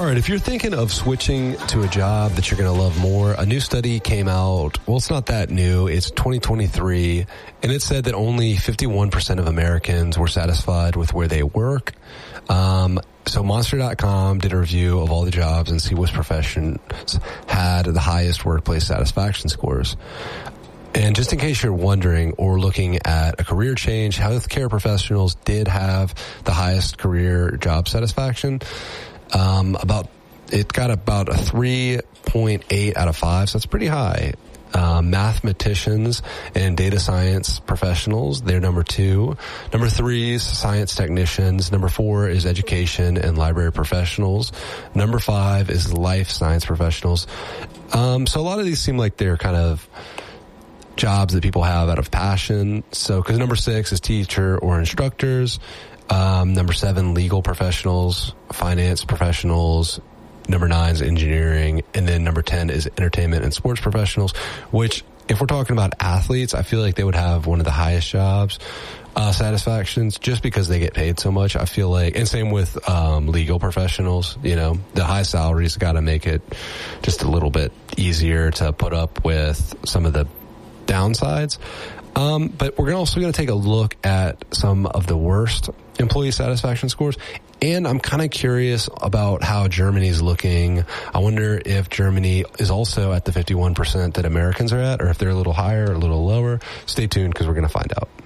All right, if you're thinking of switching to a job that you're going to love more, a new study came out. Well, it's not that new. It's 2023, and it said that only 51% of Americans were satisfied with where they work. So Monster.com did a review of all the jobs and see which professions had the highest workplace satisfaction scores. And just in case you're wondering or looking at a career change, healthcare professionals did have the highest career job satisfaction. It got about a 3.8 out of 5, so that's pretty high. Mathematicians and data science professionals, they're number 2. Number 3 is science technicians. Number 4 is education and library professionals. Number 5 is life science professionals. So a lot of these seem like they're kind of jobs that people have out of passion. So, because number 6 is teacher or instructors. Number 7, legal professionals, finance professionals. Number 9 is engineering. And then number 10 is entertainment and sports professionals, which, if we're talking about athletes, I feel like they would have one of the highest jobs satisfactions just because they get paid so much. I feel like, and same with legal professionals, you know, the high salaries got to make it just a little bit easier to put up with some of the downsides. But we're also going to take a look at some of the worst employee satisfaction scores. And I'm kind of curious about how Germany's looking. I wonder if Germany is also at the 51% that Americans are at, or if they're a little higher or a little lower. Stay tuned because we're going to find out.